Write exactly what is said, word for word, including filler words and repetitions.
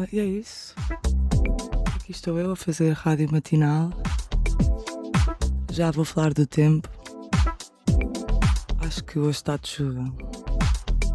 Uh, e é isso. Aqui estou eu a fazer rádio matinal. Já vou falar do tempo. Acho que hoje está de chuva.